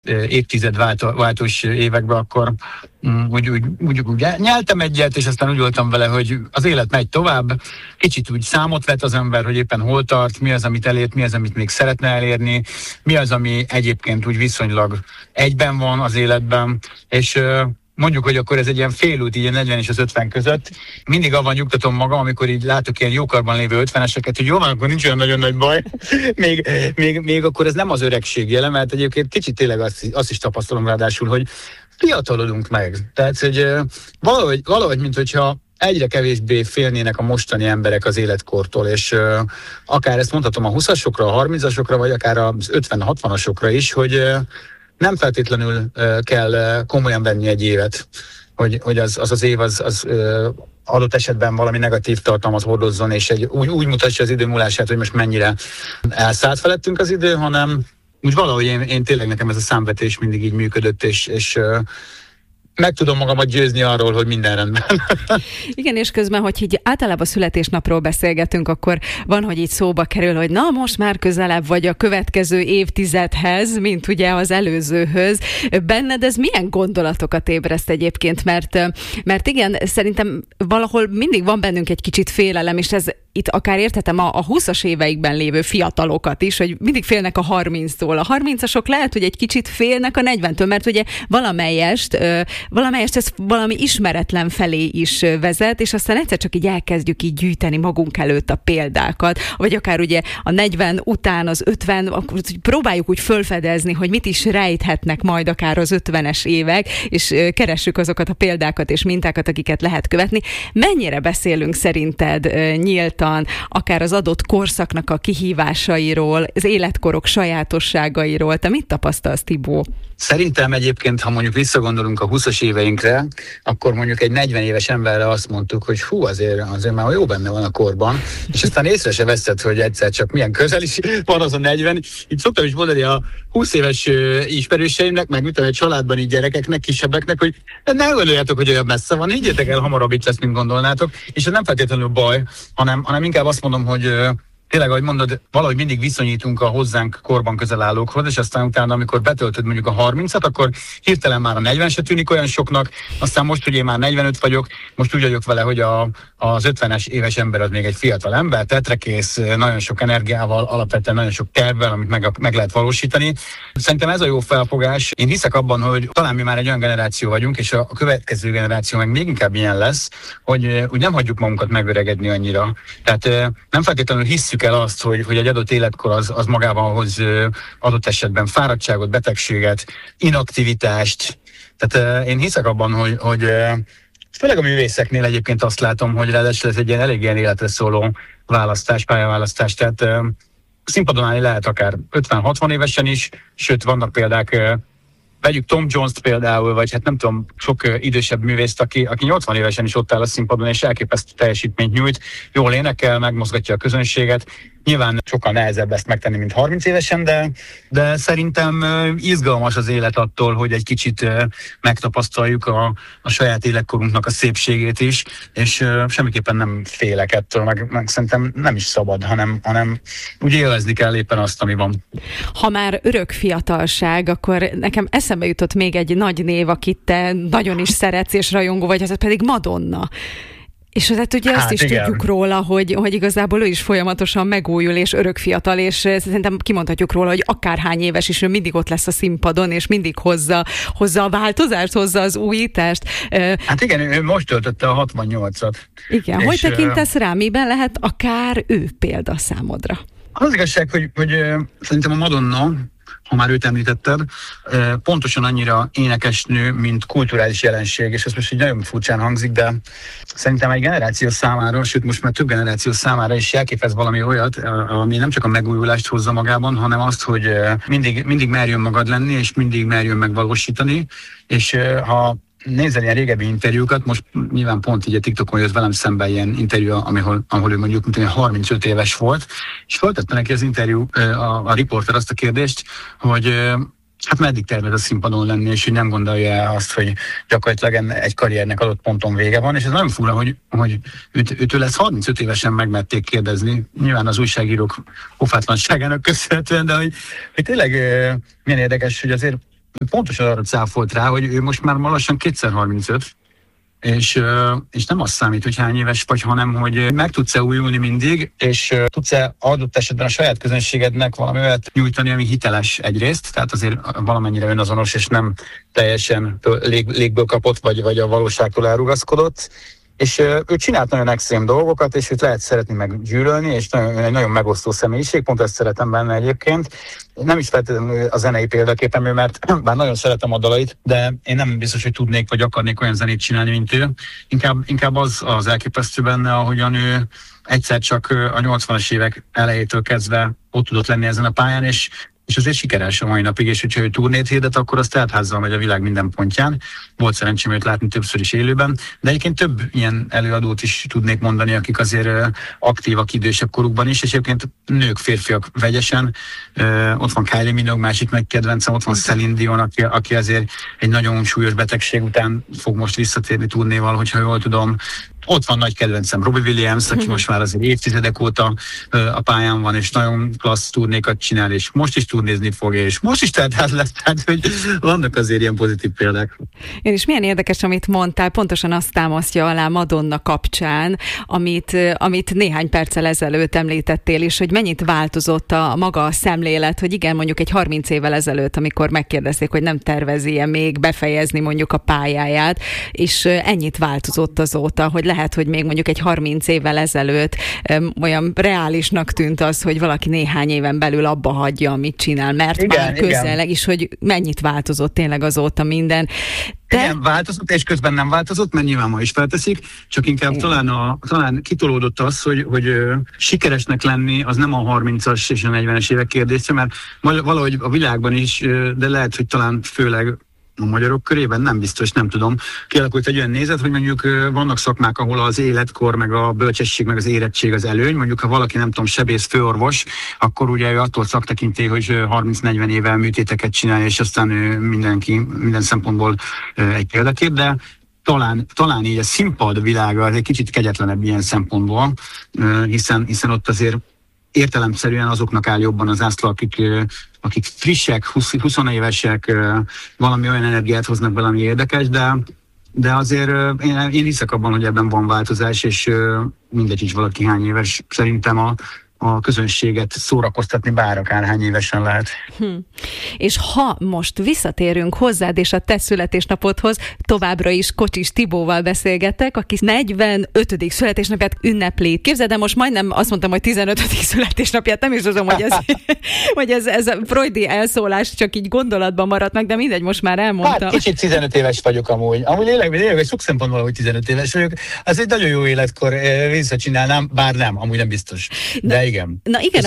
évtizedváltós években, akkor úgy nyeltem egyet, és aztán úgy voltam vele, hogy az élet megy tovább, kicsit úgy számot vet az ember, hogy éppen hol tart, mi az, amit elért, mi az, amit még szeretne elérni, mi az, ami egyébként úgy viszonylag egyben van az életben, és mondjuk, hogy akkor ez egy ilyen félút, így a 40 és az 50 között. Mindig avval nyugtatom magam, amikor így látok ilyen jókarban lévő 50-eseket, hogy jó van, akkor nincs olyan nagyon nagy baj. még akkor ez nem az öregség jele, mert egyébként kicsit tényleg azt is tapasztalom ráadásul, hogy fiatalodunk meg. Tehát, hogy valahogy mint hogyha egyre kevésbé félnének a mostani emberek az életkortól, és akár ezt mondhatom a 20-asokra, a 30-asokra, vagy akár az 50-60-asokra is, hogy nem feltétlenül kell komolyan venni egy évet, hogy az év az adott esetben valami negatív tartalmat hordozzon, és úgy mutatja az idő múlását, hogy most mennyire elszállt felettünk az idő, hanem úgy valahogy én tényleg nekem ez a számvetés mindig így működött, és meg tudom magamat győzni arról, hogy minden rendben. Igen, és közben, hogy így általában születésnapról beszélgetünk, akkor van, hogy így szóba kerül, hogy na, most már közelebb vagy a következő évtizedhez, mint ugye az előzőhöz. Benned ez milyen gondolatokat ébreszt egyébként? Mert igen, szerintem valahol mindig van bennünk egy kicsit félelem, és ez itt akár érthetem a 20-as éveikben lévő fiatalokat is, hogy mindig félnek a 30-tól. A 30-asok lehet, hogy egy kicsit félnek a 40-től, mert ugye valamelyest ez valami ismeretlen felé is vezet, és aztán egyszer csak így elkezdjük így gyűjteni magunk előtt a példákat, vagy akár ugye a 40 után az 50, akkor próbáljuk úgy fölfedezni, hogy mit is rejthetnek majd akár az 50-es évek, és keressük azokat a példákat és mintákat, akiket lehet követni. Mennyire beszélünk szerinted nyíltan, akár az adott korszaknak a kihívásairól, az életkorok sajátosságairól? Te mit tapasztalsz, Tibó? Szerintem egyébként, ha mondjuk visszagondolunk a 20-as éveinkre, akkor mondjuk egy 40 éves emberre azt mondtuk, hogy hú, azért már jó benne van a korban, és aztán észre se veszed, hogy egyszer csak milyen közel is van az a 40. Itt szoktam is mondani a 20 éves ismerőseimnek, meg mit egy családban így gyerekeknek, kisebbeknek, hogy ne gondoljátok, hogy olyan messze van, higgyétek el, hamarabb itt lesz, mint gondolnátok, és ez nem feltétlenül baj, hanem inkább azt mondom, hogy tényleg, ahogy mondod, valahogy mindig viszonyítunk a hozzánk korban közel állókhoz, és aztán utána, amikor betöltöd mondjuk a 30-at, akkor hirtelen már a 40 se tűnik olyan soknak, aztán most, hogy én már 45 vagyok, most úgy vagyok vele, hogy az 50-es éves ember az még egy fiatal ember, tetrekész, nagyon sok energiával, alapvetően nagyon sok tervvel, amit meg lehet valósítani. Szerintem ez a jó felfogás. Én hiszek abban, hogy talán mi már egy olyan generáció vagyunk, és a következő generáció meg még inkább ilyen lesz, hogy úgy nem hagyjuk magunkat megöregedni annyira. Tehát nem feltétlenül hisszük el azt, hogy egy adott életkor az magában hoz adott esetben fáradtságot, betegséget, inaktivitást. Tehát én hiszek abban, hogy főleg a művészeknél egyébként azt látom, hogy ráadásul ez egy elég ilyen életre szóló pályaválasztás. Tehát színpadon állni lehet akár 50-60 évesen is, sőt vannak példák, vegyük Tom Jones-t például, vagy hát nem tudom, sok idősebb művészt, aki 80 évesen is ott áll a színpadon, és elképesztő teljesítményt nyújt, jól énekel, megmozgatja a közönséget. Nyilván sokkal nehezebb ezt megtenni, mint 30 évesen, de szerintem izgalmas az élet attól, hogy egy kicsit megtapasztaljuk a saját életkorunknak a szépségét is, és semmiképpen nem félek ettől, meg szerintem nem is szabad, hanem úgy élvezni kell éppen azt, ami van. Ha már örök fiatalság, akkor nekem eszembe jutott még egy nagy név, akit te nagyon is szeretsz és rajongó vagy, az pedig Madonna. És hát ugye ezt is igen. Tudjuk róla, hogy igazából ő is folyamatosan megújul, és örökfiatal, és szerintem kimondhatjuk róla, hogy akárhány éves is, ő mindig ott lesz a színpadon, és mindig hozza a változást, hozza az újítást. Hát igen, ő most töltötte a 68-at. Igen, hogy tekintesz rá, miben lehet akár ő példa számodra? Az igazság, hogy szerintem a Madonna, ha már őt említetted, pontosan annyira énekesnő, mint kulturális jelenség, és ez most így nagyon furcsán hangzik, de szerintem egy generáció számára, sőt most már több generáció számára is jelképez valami olyat, ami nem csak a megújulást hozza magában, hanem azt, hogy mindig merjön magad lenni, és mindig merjön megvalósítani, és ha nézel ilyen régebbi interjúkat, most nyilván pont így a TikTokon jött velem szemben ilyen interjú, ahol ő mondjuk 35 éves volt, és föltette neki az interjú, a riporter azt a kérdést, hogy hát meddig tervez a színpadon lenni, és hogy nem gondolja azt, hogy gyakorlatilag egy karriernek adott ponton vége van, és ez nagyon fura, hogy őtől ezt 35 évesen megmerték kérdezni, nyilván az újságírók pofátlanságának köszönhetően, de hogy tényleg milyen érdekes, hogy azért pontosan arra cáfolt rá, hogy ő most már lassan 235, és nem azt számít, hogy hány éves vagy, hanem hogy meg tudsz-e újulni mindig, és tudsz-e adott esetben a saját közönségednek valami olyat nyújtani, ami hiteles egyrészt, tehát azért valamennyire önazonos, és nem teljesen légből kapott, vagy a valóságtól elrugaszkodott. És ő csinált nagyon extrém dolgokat, és őt lehet szeretni, meg gyűlölni, és egy nagyon megosztó személyiség, pont ezt szeretem benne egyébként. Nem is feltétlenül a zenei példaképpen, mert bár nagyon szeretem a dalait, de én nem biztos, hogy tudnék, vagy akarnék olyan zenét csinálni, mint ő. Inkább az elképesztő benne, ahogyan ő egyszer csak a 80-as évek elejétől kezdve ott tudott lenni ezen a pályán, és azért sikeres a mai napig, és hogyha ő turnét hirdet, akkor azt teltházzal megy a világ minden pontján. Volt szerencsém őt látni többször is élőben, de egyébként több ilyen előadót is tudnék mondani, akik azért aktívak idősebb korukban is, és egyébként nők, férfiak vegyesen. Ott van Kylie Minogue, másik nagy kedvencem, ott van Celine Dion, aki azért egy nagyon súlyos betegség után fog most visszatérni turnéval, hogyha jól tudom. Ott van nagy kedvencem Robbie Williams, aki most már azért évtizedek óta a pályán van, és nagyon klassz turnékat csinál, és most is turnézni fog, és most is teltház lesz, tehát hogy vannak azért ilyen pozitív példák. Én is milyen érdekes, amit mondtál, pontosan azt támasztja alá Madonna kapcsán, amit néhány perccel ezelőtt említettél is, hogy mennyit változott a maga a szemlélet, hogy igen, mondjuk egy 30 évvel ezelőtt, amikor megkérdezték, hogy nem tervezi-e még befejezni mondjuk a pályáját, és ennyit változott azóta, hogy lehet, hogy még mondjuk egy 30 évvel ezelőtt olyan reálisnak tűnt az, hogy valaki néhány éven belül abba hagyja, amit csinál, mert igen, már közeleg is, hogy mennyit változott tényleg azóta minden. Igen, változott, és közben nem változott, mert nyilván ma is felteszik, csak inkább talán kitolódott az, hogy sikeresnek lenni, az nem a 30-as és a 40-es évek kérdése, mert valahogy a világban is, de lehet, hogy talán főleg a magyarok körében, nem biztos, nem tudom. Kialakult egy olyan nézet, hogy mondjuk vannak szakmák, ahol az életkor, meg a bölcsesség, meg az érettség az előny. Mondjuk, ha valaki, nem tudom, sebész, főorvos, akkor ugye ő attól szaktekintély, hogy 30-40 évvel műtéteket csinál, és aztán minden szempontból egy példakép, de talán így a színpad világa az egy kicsit kegyetlenebb ilyen szempontból, hiszen ott azért értelemszerűen azoknak áll jobban az ászló, akik frissek, 20 évesek, valami olyan energiát hoznak be, ami érdekes, de azért én hiszek abban, hogy ebben van változás, és mindegy is valaki hány éves. Szerintem a közönséget szórakoztatni bár akárhány évesen lehet. És ha most visszatérünk hozzád és a te születésnapodhoz, továbbra is Kocsis Tibóval beszélgetek, aki 45. születésnapját ünnepli. Képzeld el, most majdnem azt mondtam, hogy 15. születésnapját, nem is tudom, hogy ez a freudi elszólás csak így gondolatban maradt meg, de mindegy, most már elmondtam. Hát kicsit 15 éves vagyok amúgy. Amúgy élek, sok szempontból, hogy 15 éves vagyok. Ez egy nagyon jó életkor, visszacsinálnám, bár nem, amúgy nem biztos. De igen. Na igen,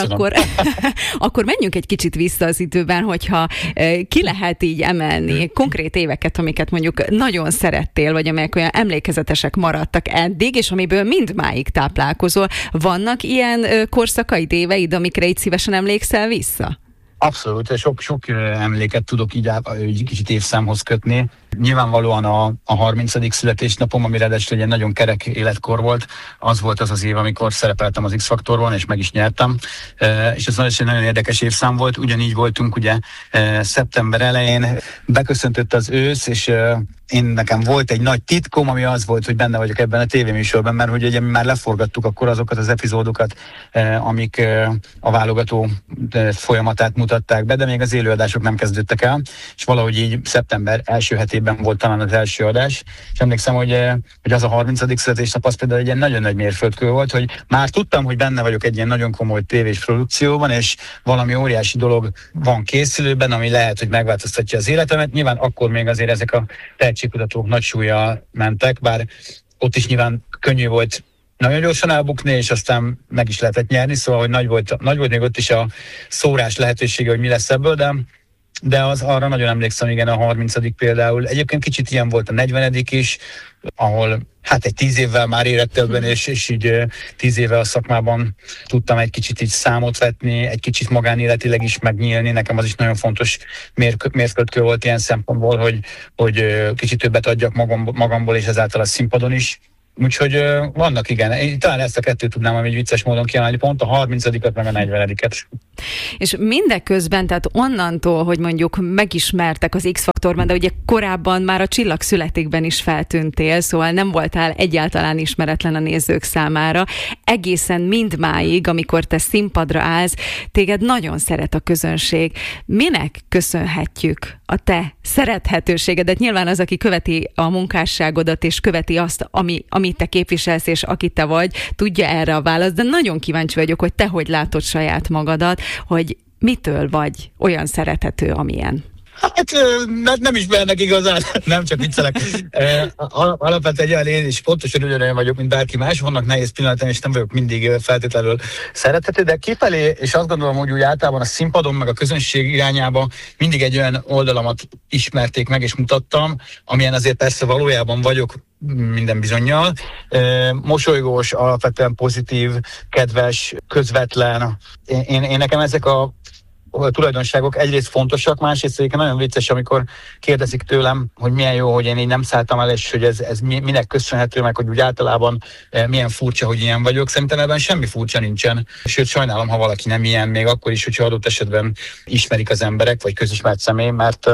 akkor menjünk egy kicsit vissza az időben, hogyha ki lehet így emelni konkrét éveket, amiket mondjuk nagyon szerettél, vagy amelyek olyan emlékezetesek maradtak eddig, és amiből mindmáig táplálkozol. Vannak ilyen korszakaid, éveid, amikre így szívesen emlékszel vissza? Abszolút, sok emléket tudok így kicsit évszámhoz kötni. Nyilvánvalóan a 30. születésnapom, ami ráadásul egy nagyon kerek életkor volt, az volt az év, amikor szerepeltem az X-faktorban, és meg is nyertem. És ez egy nagyon érdekes évszám volt, ugyanígy voltunk ugye szeptember elején, beköszöntött az ősz, és nekem volt egy nagy titkom, ami az volt, hogy benne vagyok ebben a tévéműsorban, mert hogy ugye mi már leforgattuk akkor azokat az epizódokat, amik a válogató folyamatát mutatták be, de még az élőadások nem kezdődtek el, és valahogy így szeptember első hetében volt talán az első adás, és emlékszem, hogy az a 30. születésnap az például egy ilyen nagyon nagy mérföldkő volt, hogy már tudtam, hogy benne vagyok egy ilyen nagyon komoly tévés produkcióban, és valami óriási dolog van készülőben, ami lehet, hogy megváltoztatja az életemet. Nyilván akkor még azért ezek a tehetségkutatók nagy súllyal mentek, bár ott is nyilván könnyű volt nagyon gyorsan elbukni, és aztán meg is lehetett nyerni, szóval hogy nagy volt még ott is a szórás lehetősége, hogy mi lesz ebből, de arra nagyon emlékszem, igen, a 30. például. Egyébként kicsit ilyen volt a 40. is, ahol hát egy 10 évvel már érettelben, és így 10 éve a szakmában tudtam egy kicsit így számot vetni, egy kicsit magánéletileg is megnyílni. Nekem az is nagyon fontos mérföldkő volt ilyen szempontból, hogy kicsit többet adjak magamból, és ezáltal a színpadon is. Úgyhogy vannak, igen. Én talán ezt a kettőt tudnám ami vicces módon kiemelni, pont a 30-at meg a 40-et. És mindeközben, tehát onnantól, hogy mondjuk megismertek az X-faktorban, de ugye korábban már a Csillagszületikben is feltűntél, szóval nem voltál egyáltalán ismeretlen a nézők számára. Egészen mindmáig, amikor te színpadra állsz, téged nagyon szeret a közönség. Minek köszönhetjük a te szerethetőségedet? Nyilván az, aki követi a munkásságodat, és követi azt, amit te képviselsz, és aki te vagy, tudja erre a választ, de nagyon kíváncsi vagyok, hogy te hogy látod saját magadat, hogy mitől vagy olyan szerethető, amilyen. Hát nem ismernek igazán, nem csak viccelek. Alapvetően én is pontosan ugyanolyan vagyok, mint bárki más. Vannak nehéz pillanatom, és nem vagyok mindig feltétlenül szerethető, de kifelé, és azt gondolom, hogy úgy általában a színpadon, meg a közönség irányába mindig egy olyan oldalamat ismerték meg, és mutattam, amilyen azért persze valójában vagyok minden bizonnyal. Mosolygós, alapvetően pozitív, kedves, közvetlen. Én nekem ezek a tulajdonságok egyrészt fontosak, másrészt egyébként nagyon vicces, amikor kérdezik tőlem, hogy milyen jó, hogy én így nem szálltam el, és hogy ez minek köszönhető, meg hogy úgy általában milyen furcsa, hogy ilyen vagyok. Szerintem ebben semmi furcsa nincsen. Sőt, sajnálom, ha valaki nem ilyen, még akkor is, hogyha adott esetben ismerik az emberek, vagy közismert személy, mert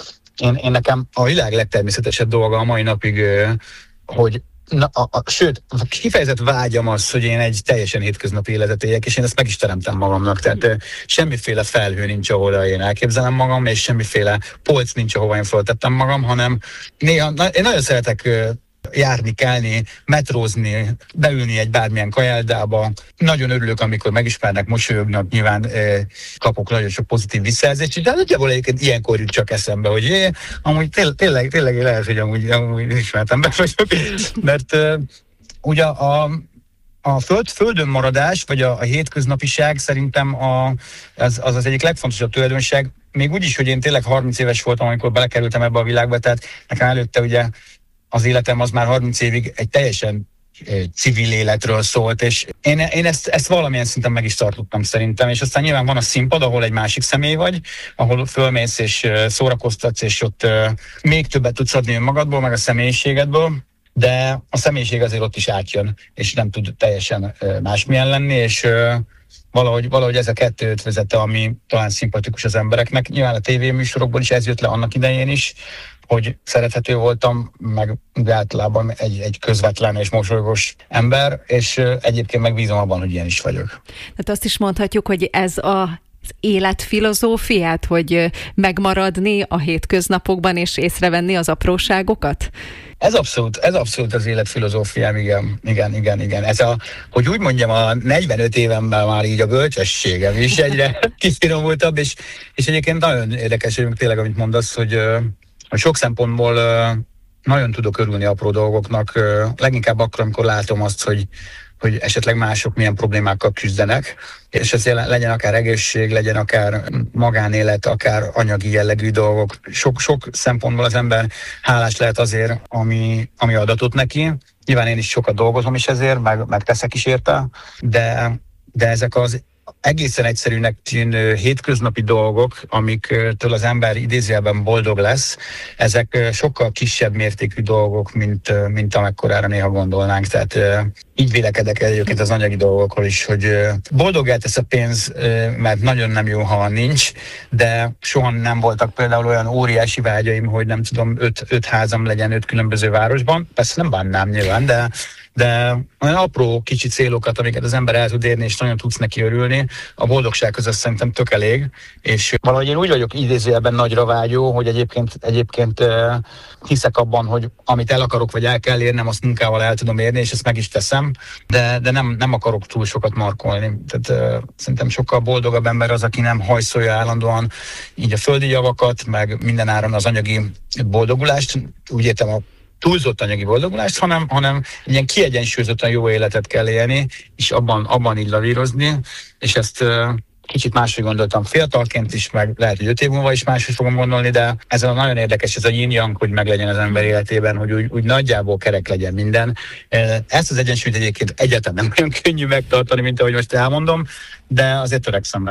én nekem a világ legtermészetesebb dolga a mai napig, hogy sőt, kifejezett vágyam az, hogy én egy teljesen hétköznapi életet éljek, és én ezt meg is teremtem magamnak. Tehát semmiféle felhő nincs, ahol én elképzelem magam, és semmiféle polc nincs, ahova én föltettem magam, hanem néha én nagyon szeretek járni, kelni, metrózni, beülni egy bármilyen kajáldába. Nagyon örülök, amikor megismernek, mosolyognak, nyilván kapok nagyon sok pozitív visszajelzést, de nagyjából egyébként ilyenkor jut csak eszembe, hogy amúgy tényleg lehet, hogy amúgy ismertem be vagyok, mert ugye a földön maradás, vagy a hétköznapiság szerintem az egyik legfontosabb tulajdonság, még úgy is, hogy én tényleg 30 éves voltam, amikor belekerültem ebbe a világba, tehát nekem előtte ugye az életem az már 30 évig egy teljesen civil életről szólt, és én ezt valamilyen szinten meg is tartottam szerintem, és aztán nyilván van a színpad, ahol egy másik személy vagy, ahol fölmész és szórakoztatsz, és ott még többet tudsz adni önmagadból, meg a személyiségedből, de a személyiség azért ott is átjön, és nem tud teljesen másmilyen lenni, és valahogy ez a kettő ötvözete, ami talán szimpatikus az embereknek. Nyilván a tévéműsorokból is ez jött le annak idején is, hogy szerethető voltam, meg általában egy közvetlen és mosolygós ember, és egyébként meg bízom abban, hogy ilyen is vagyok. Tehát azt is mondhatjuk, hogy ez az életfilozófiát, hogy megmaradni a hétköznapokban és észrevenni az apróságokat? Ez abszolút az életfilozófiám, igen. Hogy úgy mondjam, a 45 évemben már így a bölcsességem is egyre kifinomultabb, és egyébként nagyon érdekes, hogy tényleg, amit mondasz, hogy sok szempontból nagyon tudok örülni apró dolgoknak, leginkább akkor, amikor látom azt, hogy esetleg mások milyen problémákkal küzdenek, és ez legyen akár egészség, legyen akár magánélet, akár anyagi jellegű dolgok. Sok szempontból az ember hálás lehet azért, ami adatott neki. Nyilván én is sokat dolgozom is ezért, meg teszek is érte, de ezek az egészen egyszerűnek tűnő hétköznapi dolgok, amiktől az ember idézőjelben boldog lesz, ezek sokkal kisebb mértékű dolgok, mint amekkorára néha gondolnánk. Tehát így vélekedek egyébként az anyagi dolgokról is, hogy boldoggá tesz a pénz, mert nagyon nem jó, ha nincs, de soha nem voltak például olyan óriási vágyaim, hogy nem tudom, 5 házam legyen 5 különböző városban. Persze nem bánnám nyilván, de olyan apró kicsi célokat, amiket az ember el tud érni, és nagyon tudsz neki örülni, a boldogsághoz az szerintem tök elég, és valahogy én úgy vagyok idézőjelben nagyra vágyó, hogy egyébként hiszek abban, hogy amit el akarok, vagy el kell érnem, azt munkával el tudom érni, és ezt meg is teszem, de nem akarok túl sokat markolni. Tehát szerintem sokkal boldogabb ember az, aki nem hajszolja állandóan így a földi javakat, meg mindenáron az anyagi boldogulást, úgy értem a túlzott anyagi boldogulást, hanem ilyen kiegyensúlyozottan jó életet kell élni, és abban így lavírozni, és ezt kicsit máshogy gondoltam fiatalként is, meg lehet, hogy 5 év múlva is máshogy fogom gondolni, de ez a nagyon érdekes, ez a yin-yang, hogy meglegyen az ember életében, hogy úgy nagyjából kerek legyen minden. Ezt az egyensúlyt egyébként egyáltalán nem olyan könnyű megtartani, mint ahogy most elmondom, de azért törekszem rá.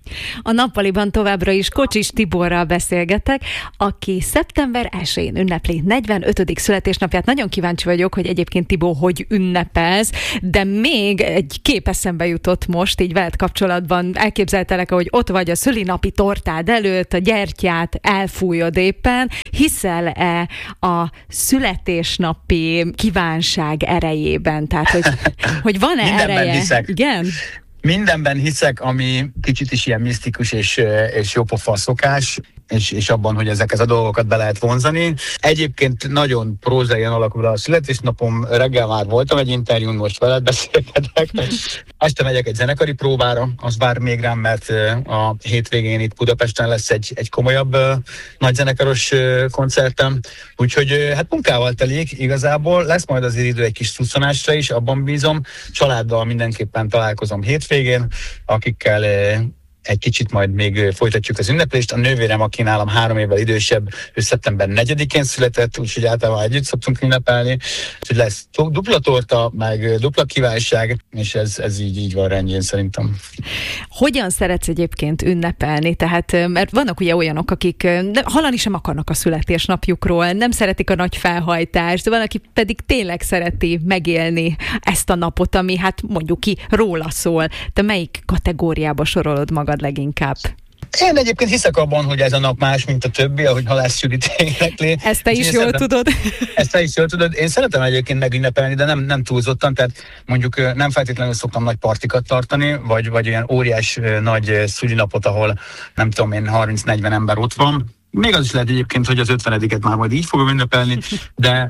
A nappaliban továbbra is Kocsis Tiborral beszélgetek, aki szeptember 1-én ünnepli 45. születésnapját. Nagyon kíváncsi vagyok, hogy egyébként Tibó hogy ünnepelsz, de még egy kép eszembe jutott most, így veled kapcsolatban. Elképzeltelek, hogy ott vagy a szülinapi tortád előtt, a gyertyát elfújod éppen. Hiszel-e a születésnapi kívánság erejében? Tehát, hogy van-e ereje? Hiszek. Igen? Mindenben hiszek, ami kicsit is ilyen misztikus és jópofa szokás, és abban, hogy ezeket a dolgokat be lehet vonzani. Egyébként nagyon prózaian alakul a születésnapom, reggel már voltam egy interjún, most veled beszélgetek. Este megyek egy zenekari próbára, az vár még rám, mert a hétvégén itt Budapesten lesz egy komolyabb nagyzenekaros koncertem, úgyhogy hát munkával telik igazából, lesz majd azért idő egy kis szusszanásra is, abban bízom. Családdal mindenképpen találkozom hétvégén, akikkel egy kicsit majd még folytatjuk az ünneplést. A nővérem, aki nálam 3 évvel idősebb, ő szeptember 4-én született, úgyhogy általában együtt szoktunk ünnepelni. Úgyhogy lesz dupla torta, meg dupla kívánság, és ez így van rendjén szerintem. Hogyan szeretsz egyébként ünnepelni? Tehát, mert vannak ugye olyanok, akik hallani sem akarnak a születésnapjukról, nem szeretik a nagy felhajtást, de van, aki pedig tényleg szereti megélni ezt a napot, ami hát mondjuk ki róla szól. Te melyik kategóriába sorolod magad leginkább? Én egyébként hiszek abban, hogy ez a nap más, mint a többi, ahogy Halász Judit énekli. Ezt te is jól tudod. Ezt te is jól tudod. Én szeretem egyébként megünnepelni, de nem túlzottan, tehát mondjuk nem feltétlenül szoktam nagy partikat tartani, vagy olyan óriás nagy szülinapot, ahol nem tudom én 30-40 ember ott van. Még az is lehet egyébként, hogy az 50-et már majd így fogom ünnepelni, de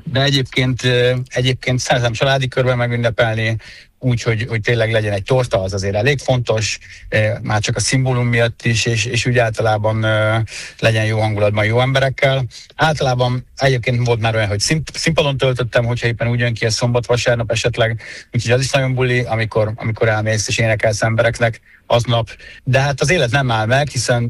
egyébként szeretem családi körben megünnepelni, úgy, hogy tényleg legyen egy torta, az azért elég fontos, már csak a szimbólum miatt is, és úgy általában legyen jó hangulatban jó emberekkel. Általában egyébként volt már olyan, hogy színpadon töltöttem, hogyha éppen úgy jön ki a szombat-vasárnap esetleg, úgyhogy az is nagyon buli, amikor elmész és énekelsz embereknek aznap. De hát az élet nem áll meg, hiszen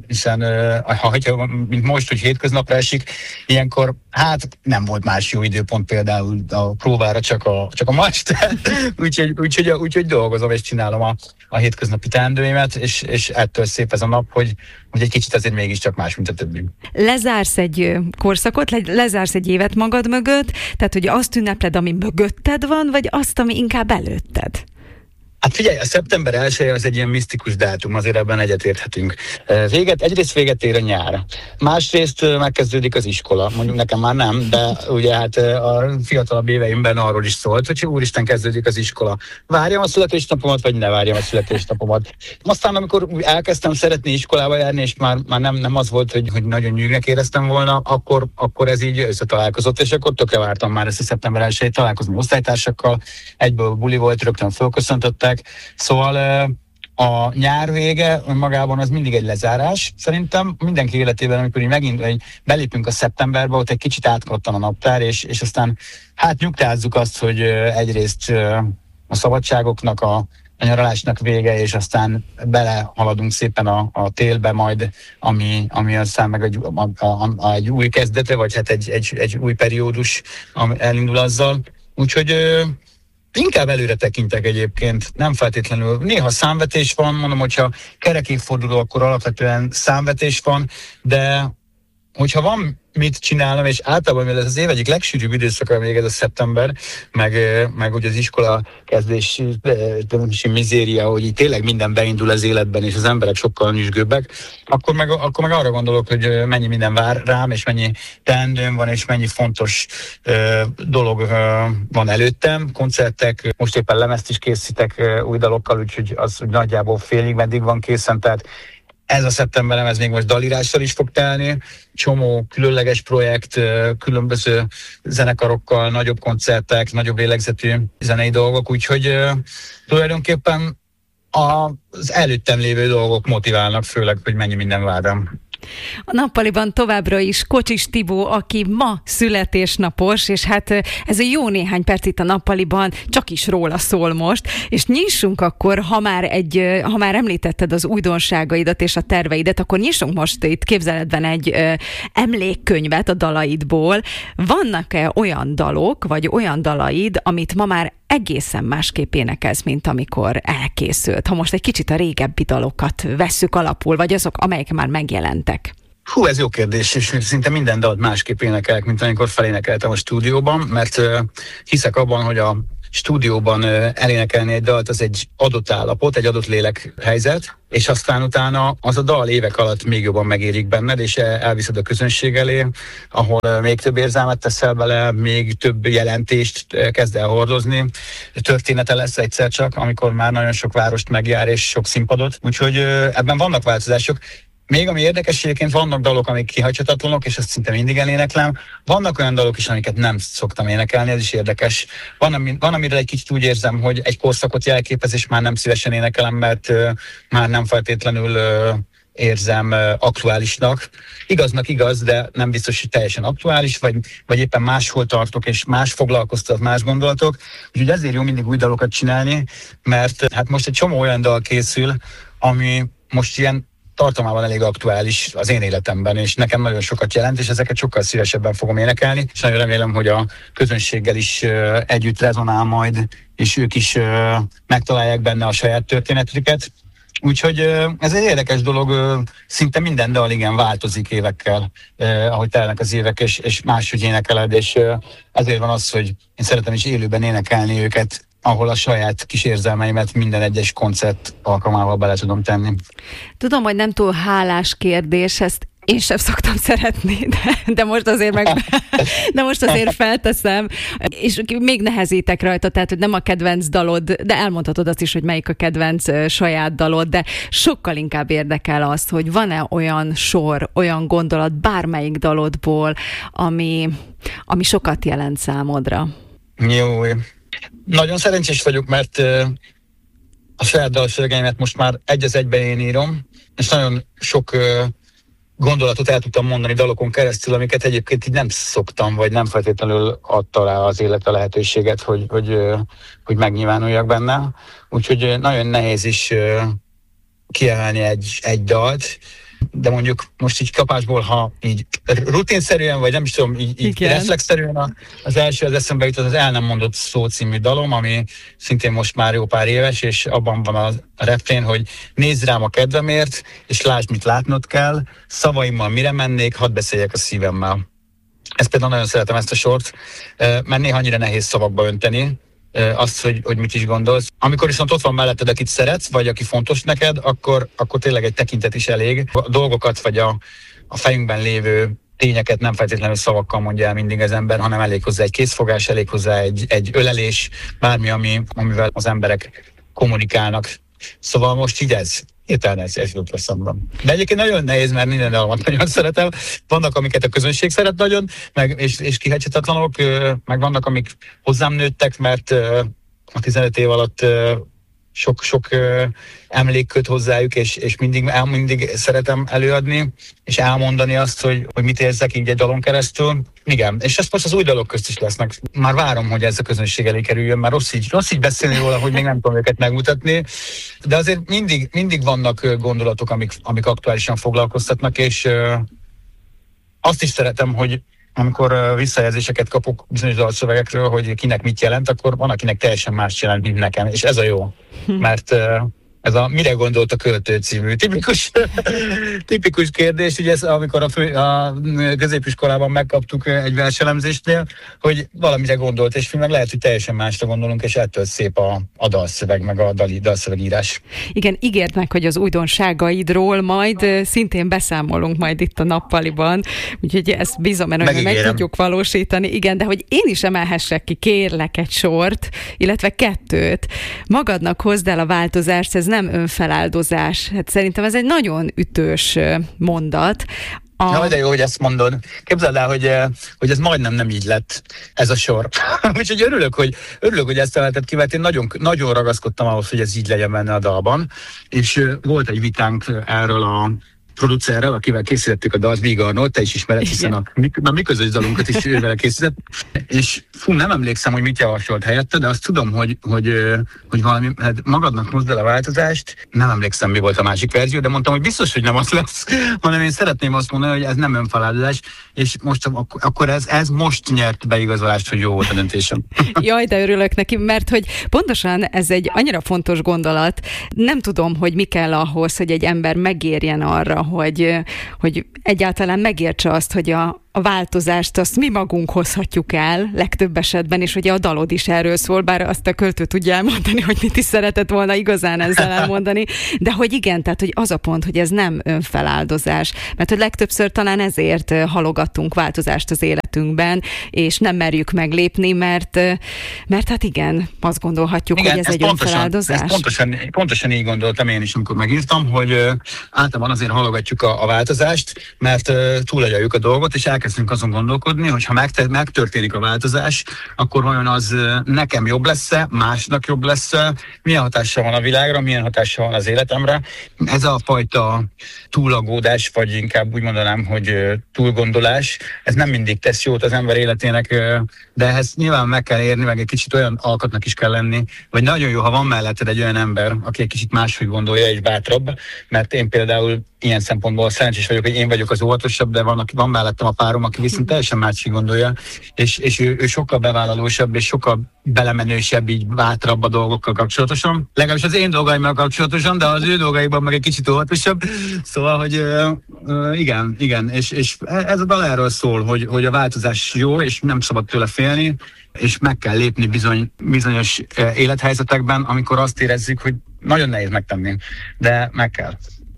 mint most, hogy hétköznapra esik, ilyenkor hát nem volt más jó időpont például a próbára, csak a ma este. úgyhogy dolgozom és csinálom a hétköznapi teendőimet, és ettől szép ez a nap, hogy egy kicsit azért mégiscsak más, mint a többi. Lezársz egy korszakot, lezársz egy évet magad mögött, tehát hogy azt ünnepled, ami mögötted van, vagy azt, ami inkább előtted? Hát figyelj, a szeptember 1 az egy ilyen misztikus dátum, azért ebben egyetérthetünk. Egyrészt véget ér a nyár, másrészt megkezdődik az iskola, mondjuk nekem már nem, de ugye hát a fiatalabb éveimben arról is szólt, hogy úristen, kezdődik az iskola. Várjam a születésnapomat, vagy ne várjam a születésnapomat. Aztán amikor elkezdtem szeretni iskolába járni, és már nem az volt, hogy nagyon nyűgnek éreztem volna, akkor ez így összetalálkozott, és akkor tökre vártam már ezt a szeptember 1-t találkozni osztálytársakkal, egyből buli volt, rögtön fölköszöntöttek. Szóval a nyár vége magában az mindig egy lezárás. Szerintem mindenki életében, amikor így megint belépünk a szeptemberbe, ott egy kicsit átkattan a naptár, és aztán hát nyugtázzuk azt, hogy egyrészt a szabadságoknak, a nyaralásnak vége, és aztán belehaladunk szépen a télbe majd, ami aztán meg egy új kezdete, vagy hát egy új periódus elindul azzal. Úgyhogy inkább előre tekintek egyébként, nem feltétlenül. Néha számvetés van, mondom, hogyha kerek évforduló, akkor alapvetően számvetés van, de hogyha van mit csinálnom, és általában ez az év egyik legsűrűbb időszaka még ez a szeptember, meg ugye az iskola kezdési mizéria, hogy így tényleg minden beindul az életben, és az emberek sokkal nyüzsgőbbek, akkor meg arra gondolok, hogy mennyi minden vár rám, és mennyi teendőm van, és mennyi fontos dolog van előttem, koncertek, most éppen lemezt is készítek új dalokkal, úgyhogy az úgy nagyjából félig meddig van készen, tehát ez a szeptemberem, ez még most dalírással is fog telni, csomó különleges projekt, különböző zenekarokkal, nagyobb koncertek, nagyobb lélegzetű zenei dolgok, úgyhogy tulajdonképpen az előttem lévő dolgok motiválnak, főleg, hogy mennyi minden vár rám. A nappaliban továbbra is Kocsis Tibó, aki ma születésnapos, és hát ez a jó néhány perc itt a nappaliban csak is róla szól most, és nyissunk akkor, ha már említetted az újdonságaidat és a terveidet, akkor nyissunk most itt képzeletben egy emlékkönyvet a dalaidból. Vannak-e olyan dalok, vagy olyan dalaid, amit ma már egészen másképp énekelsz, mint amikor elkészült. Ha most egy kicsit a régebbi dalokat vesszük alapul, vagy azok, amelyek már megjelentek. Hú, ez jó kérdés, és szinte minden dalt másképp énekelek, mint amikor felénekeltem a stúdióban, mert hiszek abban, hogy a stúdióban elénekelni egy dalt az egy adott állapot, egy adott lélekhelyzet, és aztán utána az a dal évek alatt még jobban megérik benned, és elviszed a közönség elé, ahol még több érzelmet teszel bele, még több jelentést kezd el hordozni. Története lesz egyszer csak, amikor már nagyon sok várost megjár, és sok színpadot. Úgyhogy ebben vannak változások. Még ami érdekes, egyébként vannak dalok, amik kihagyhatatlanok, és azt szinte mindig eléneklem. Vannak olyan dalok is, amiket nem szoktam énekelni, ez is érdekes. Van amire egy kicsit úgy érzem, hogy egy korszakot jelképez, és már nem szívesen énekelem, mert már nem feltétlenül érzem aktuálisnak. Igaznak igaz, de nem biztos, hogy teljesen aktuális, vagy éppen máshol tartok, és más foglalkoztat, más gondolatok. Úgyhogy ezért jó mindig új dalokat csinálni, mert hát most egy csomó olyan dal készül, ami most ilyen tartalmában elég aktuális az én életemben, és nekem nagyon sokat jelent, és ezeket sokkal szívesebben fogom énekelni, és nagyon remélem, hogy a közönséggel is együtt rezonál majd, és ők is megtalálják benne a saját történetüket. Úgyhogy ez egy érdekes dolog, szinte minden dal igen változik évekkel, ahogy telnek az évek, és máshogy énekeled, és ezért van az, hogy én szeretem is élőben énekelni őket, ahol a saját kis érzelmeimet minden egyes koncert alkalmával bele tudom tenni. Tudom, hogy nem túl hálás kérdés, ezt én sem szoktam szeretni, de most azért felteszem, és még nehezítek rajta, tehát hogy nem a kedvenc dalod, de elmondhatod azt is, hogy melyik a kedvenc saját dalod, de sokkal inkább érdekel az, hogy van-e olyan sor, olyan gondolat bármelyik dalodból, ami sokat jelent számodra. Jó. Nagyon szerencsés vagyok, mert a saját dalszövegeimet most már egy az egyben én írom, és nagyon sok gondolatot el tudtam mondani dalokon keresztül, amiket egyébként így nem szoktam, vagy nem feltétlenül adta rá az élet a lehetőséget, hogy megnyilvánuljak benne. Úgyhogy nagyon nehéz is kiemelni egy dalt, de mondjuk most így kapásból, ha így rutinszerűen, vagy nem is tudom, így reflexzerűen az első az eszembe jutott az El nem mondott szó című dalom, ami szintén most már jó pár éves, és abban van a refrén, hogy nézd rám a kedvemért, és lásd, mit látnod kell, szavaimmal mire mennék, hadd beszéljek a szívemmel. Ezt például nagyon szeretem, ezt a sort, mert néha annyira nehéz szavakba önteni azt, hogy mit is gondolsz. Amikor viszont ott van melletted, akit szeretsz, vagy aki fontos neked, akkor tényleg egy tekintet is elég. A dolgokat, vagy a fejünkben lévő tényeket nem feltétlenül szavakkal mondja el mindig az ember, hanem elég hozzá egy készfogás, elég hozzá egy ölelés, bármi, amivel az emberek kommunikálnak. Szóval most így hirtelen ez jut eszembe. De egyébként nagyon nehéz, mert minden dalomat nagyon szeretem. Vannak, amiket a közönség szeret nagyon, és kihagyhatatlanok, meg vannak, amik hozzám nőttek, mert a 15 év alatt sok emlék köt hozzájuk, és mindig szeretem előadni, és elmondani azt, hogy mit érzek így egy dalon keresztül. Igen, és ezt most az új dalok közt is lesznek. Már várom, hogy ez a közönség elé kerüljön, már rossz így beszélni róla, hogy még nem tudom őket megmutatni, de azért mindig vannak gondolatok, amik aktuálisan foglalkoztatnak, és azt is szeretem, hogy amikor visszajelzéseket kapok bizonyos dalszövegekről, hogy kinek mit jelent, akkor van, akinek teljesen más jelent, mint nekem, és ez a jó. Mert ez a Mire gondolt a költő című tipikus kérdés, ugye ez, amikor a középiskolában megkaptuk egy verselemzésnél, hogy valamire gondolt, és mi meg lehet, hogy teljesen másra gondolunk, és ettől szép a dalszöveg, meg a dalszövegírás. Igen, ígérd meg, hogy az újdonságaidról majd szintén beszámolunk majd itt a nappaliban, úgyhogy ezt bízom, mert meg tudjuk valósítani. Igen, de hogy én is emelhessek ki, kérlek egy sort, illetve 2. Magadnak hozd el a változást, ez nem önfeláldozás. Hát szerintem ez egy nagyon ütős mondat. Na, de jó, hogy ezt mondod. Képzeld el, hogy ez majdnem nem így lett, ez a sor. Úgyhogy örülök, hogy ezt emelted ki, mert én nagyon, nagyon ragaszkodtam ahhoz, hogy ez így legyen benne a dalban. És volt egy vitánk erről producerrel, akivel készítettük a dalt, Víg Arnold, te is ismered, hiszen a mi közös dalunkat is ővel készített, és nem emlékszem, hogy mit javasolt helyette, de azt tudom, hogy valami, hát magadnak hozd el a változást, nem emlékszem, mi volt a másik verzió, de mondtam, hogy biztos, hogy nem az lesz, hanem én szeretném azt mondani, hogy ez nem önfeláldozás, és most akkor ez most nyert beigazolást, hogy jó volt a döntésem. Jaj, de örülök neki, mert hogy pontosan ez egy annyira fontos gondolat. Nem tudom, hogy mi kell ahhoz, hogy egy ember megérjen arra, hogy egyáltalán megértse azt, hogy a változást azt mi magunk hozhatjuk el legtöbb esetben, és ugye a dalod is erről szól, bár azt a költő tudja elmondani, hogy mit is szeretett volna igazán ezzel elmondani, de hogy igen, tehát hogy az a pont, hogy ez nem önfeláldozás, mert hogy legtöbbször talán ezért halogattunk változást az életünkben, és nem merjük meglépni, mert hát igen, azt gondolhatjuk, igen, hogy ez egy önfeláldozás. Pontosan így gondoltam én is, amikor megírtam, hogy általában azért halogatjuk a változást, mert túlagyaljuk a dolgot, és elkezdünk azon gondolkodni, hogy ha megtörténik a változás, akkor vajon az nekem jobb lesz-e, másnak jobb lesz-e, milyen hatással van a világra, milyen hatással van az életemre. Ez a fajta túlagódás, vagy inkább úgy mondanám, hogy túlgondolás, ez nem mindig tesz jót az ember életének, de ehhez nyilván meg kell érni, meg egy kicsit olyan alkatnak is kell lenni, vagy nagyon jó, ha van melletted egy olyan ember, aki egy kicsit máshogy gondolja és bátrabb, mert én például ilyen szempontból szerencsés vagyok, hogy én vagyok az óvatosabb, de van mellettem a párom, aki viszont teljesen máshogy gondolja, és ő sokkal bevállalósabb, és sokkal belemenősebb, így bátrabb a dolgokkal kapcsolatosan. Legalábbis az én dolgaimmal kapcsolatosan, de az ő dolgaiban meg egy kicsit óvatosabb. Szóval, hogy igen, és ez a dal erről szól, hogy a változás jó, és nem szabad tőle félni, és meg kell lépni bizonyos élethelyzetekben, amikor azt érezzük, hogy nagyon nehéz megtenni, de meg kell.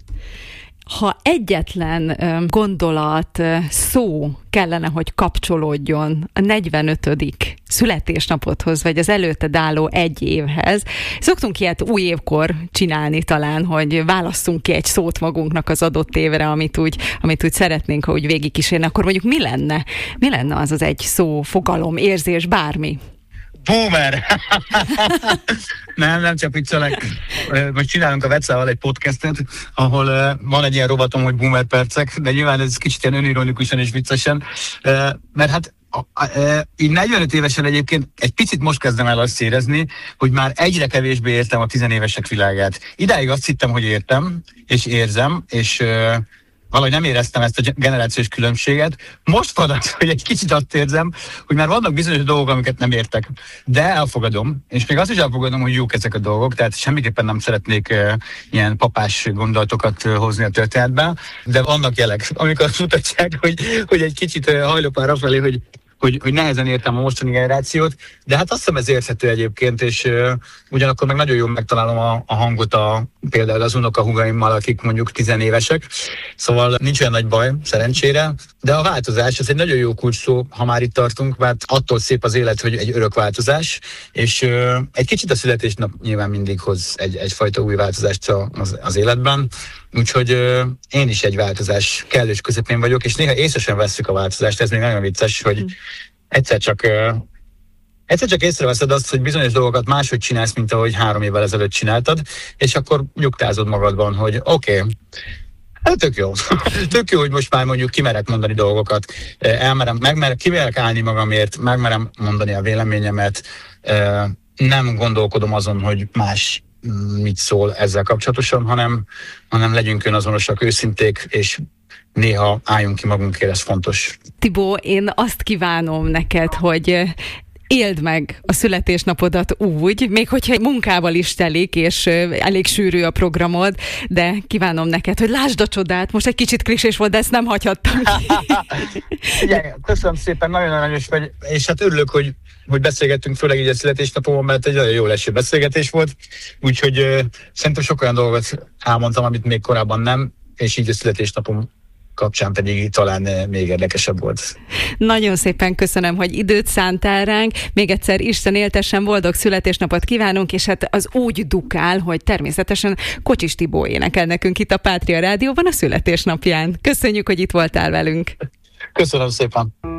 Ha egyetlen gondolat, szó kellene, hogy kapcsolódjon a 45. születésnapodhoz, vagy az előtted álló egy évhez, szoktunk ilyet új évkor csinálni talán, hogy válasszunk ki egy szót magunknak az adott évre, amit úgy szeretnénk, ha úgy végigkísérni, akkor mondjuk mi lenne? Mi lenne az az egy szó, fogalom, érzés, bármi? Boomer! nem csak viccelek. Most csinálunk a Vecával egy podcastet, ahol van egy ilyen rovatom, hogy boomer percek, de nyilván ez kicsit ilyen önironikusan és viccesen, mert hát így 45 évesen egyébként egy picit most kezdem el azt érezni, hogy már egyre kevésbé értem a tizenévesek világát. Idáig azt hittem, hogy értem, és érzem, és valahogy nem éreztem ezt a generációs különbséget. Most van az, hogy egy kicsit azt érzem, hogy már vannak bizonyos dolgok, amiket nem értek. De elfogadom, és még azt is elfogadom, hogy jók ezek a dolgok, tehát semmiképpen nem szeretnék ilyen papás gondolatokat hozni a történetbe, de vannak jelek, amikor azt mutatják, hogy egy kicsit hajlok már afelé, hogy nehezen értem a mostani generációt, de hát azt hiszem ez érthető egyébként, és ugyanakkor meg nagyon jól megtalálom a hangot például az unokahúgaimmal, akik mondjuk 10 évesek, szóval nincs olyan nagy baj, szerencsére, de a változás, ez egy nagyon jó kulcsszó, ha már itt tartunk, mert attól szép az élet, hogy egy örök változás, és egy kicsit a születésnap nyilván mindig hoz egyfajta új változást az életben, úgyhogy én is egy változás kellős közepén vagyok, és néha észre sem vesszük a változást, ez még nagyon vicces, hogy egyszer csak észreveszed azt, hogy bizonyos dolgokat máshogy csinálsz, mint ahogy 3 évvel ezelőtt csináltad, és akkor nyugtázod magadban, hogy oké, hát tök jó. Tök jó, hogy most már mondjuk kimerek mondani dolgokat, kimerek állni magamért, megmerem mondani a véleményemet, nem gondolkodom azon, hogy más mit szól ezzel kapcsolatosan, hanem legyünk önazonosak, őszinték, és néha álljunk ki magunkért, ez fontos. Tibó, én azt kívánom neked, hogy éld meg a születésnapodat úgy, még hogyha munkával is telik, és elég sűrű a programod, de kívánom neked, hogy lásd a csodát. Most egy kicsit klisés volt, de ezt nem hagyhattam ki. Köszönöm szépen, nagyon aranyos vagy, és hát örülök, hogy beszélgettünk, főleg így a születésnapomon, mert egy nagyon jó leső beszélgetés volt, úgyhogy szerintem sok olyan dolgot elmondtam, amit még korábban nem, és így a születésnapom kapcsán pedig talán még érdekesebb volt. Nagyon szépen köszönöm, hogy időt szántál ránk. Még egyszer Isten éltessen, boldog születésnapot kívánunk, és hát az úgy dukál, hogy természetesen Kocsis Tibó énekel nekünk itt a Pátria Rádióban a születésnapján. Köszönjük, hogy itt voltál velünk. Köszönöm szépen.